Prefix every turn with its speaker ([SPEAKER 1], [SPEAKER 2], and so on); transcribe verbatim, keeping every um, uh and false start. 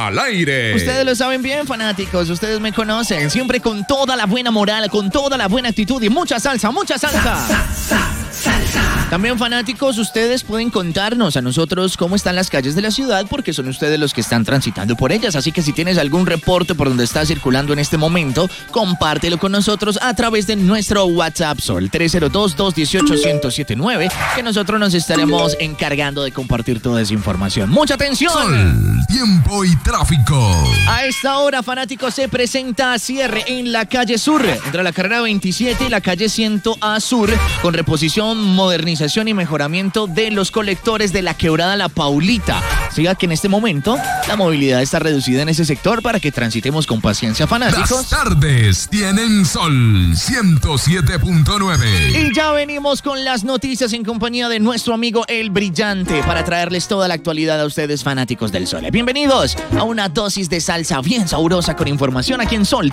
[SPEAKER 1] al aire.
[SPEAKER 2] Ustedes lo saben bien, fanáticos, ustedes me conocen, siempre con toda la buena moral, con toda la buena actitud y mucha salsa, mucha salsa. Salsa, salsa. También, fanáticos, ustedes pueden contarnos a nosotros cómo están las calles de la ciudad, porque son ustedes los que están transitando por ellas. Así que si tienes algún reporte por donde está circulando en este momento, compártelo con nosotros a través de nuestro WhatsApp Sol tres cero dos, dos uno ocho, uno cero siete nueve, que nosotros nos estaremos encargando de compartir toda esa información. ¡Mucha atención!
[SPEAKER 1] Sol, tiempo y tráfico.
[SPEAKER 2] A esta hora, fanáticos, se presenta cierre en la calle Sur, entre la carrera veintisiete y la calle cien A Sur, con reposición, modernización y mejoramiento de los colectores de la quebrada La Paulita. Siga que en este momento la movilidad está reducida en ese sector para que transitemos con paciencia, fanáticos.
[SPEAKER 1] Las tardes tienen Sol ciento siete punto nueve.
[SPEAKER 2] Y ya venimos con las noticias en compañía de nuestro amigo El Brillante para traerles toda la actualidad a ustedes, fanáticos del Sol. Bienvenidos a una dosis de salsa bien sabrosa con información aquí en Sol